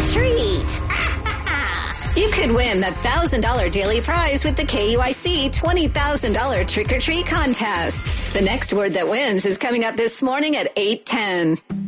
treat. You could win the $1,000 daily prize with the KUIC $20,000 trick-or-treat contest. The next word that wins is coming up this morning at 8:10.